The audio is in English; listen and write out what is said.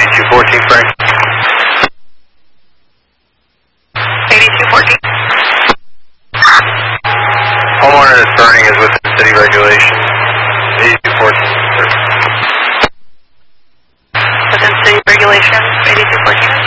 8214, Frank. 8214. Homeowner that's burning is within city regulations. 8214, sir. Within city regulations, 8214.